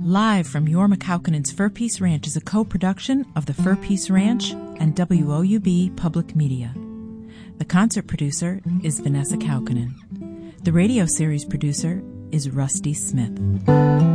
Live from Yorma Kaukonen's Fur Peace Ranch is a co-production of the Fur Peace Ranch and WOUB Public Media. The concert producer is Vanessa Kaukonen. The radio series producer is Rusty Smith.